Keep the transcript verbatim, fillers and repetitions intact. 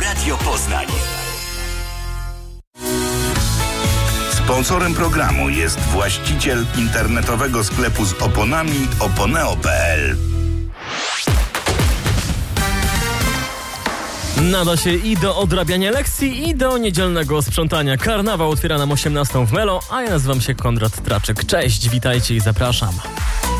Radio Poznań. Sponsorem programu jest właściciel internetowego sklepu z oponami oponeo kropka p l. Nada się i do odrabiania lekcji, i do niedzielnego sprzątania. Karnawał otwiera nam osiemnastą w Melo, a ja nazywam się Konrad Traczyk. Cześć, witajcie i zapraszam.